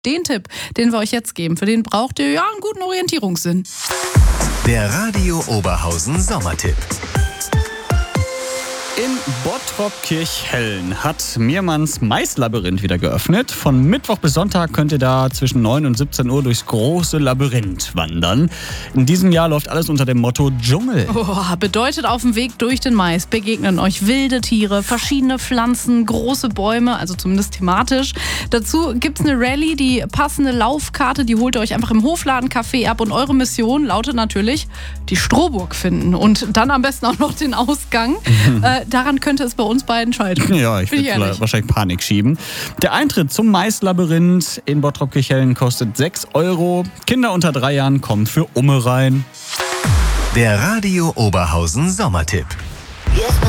Den Tipp, den wir euch jetzt geben, für den braucht ihr ja einen guten Orientierungssinn. Der Radio Oberhausen Sommertipp. In Bottrop-Kirchhellen hat Meermanns Maislabyrinth wieder geöffnet. Von Mittwoch bis Sonntag könnt ihr da zwischen 9 und 17 Uhr durchs große Labyrinth wandern. In diesem Jahr läuft alles unter dem Motto Dschungel. Bedeutet, auf dem Weg durch den Mais begegnen euch wilde Tiere, verschiedene Pflanzen, große Bäume, also zumindest thematisch. Dazu gibt's eine Rallye, die passende Laufkarte, die holt ihr euch einfach im Hofladencafé ab. Und eure Mission lautet natürlich, die Strohburg finden. Und dann am besten auch noch den Ausgang. Daran könnte es bei uns beiden scheitern. Ja, ich würde wahrscheinlich Panik schieben. Der Eintritt zum Maislabyrinth in Bottrop-Kirchhellen kostet 6 Euro. Kinder unter 3 Jahren kommen für Umme rein. Der Radio Oberhausen Sommertipp.